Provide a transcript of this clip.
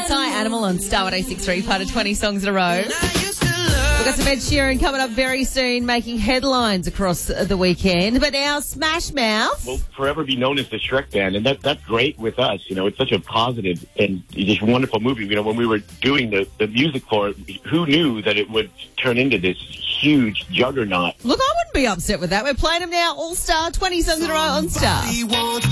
Psy Animal on Star 106.3, part of 20 songs in a row. We've got some Ed Sheeran coming up very soon, making headlines across the weekend. But now Smash Mouth will forever be known as the Shrek Band, and that's great with us. You know, it's such a positive and just wonderful movie. You know, when we were doing the music for it, who knew that it would turn into this huge juggernaut? Look, I wouldn't be upset with that. We're playing them now, All Star, 20 songs in a row on Star.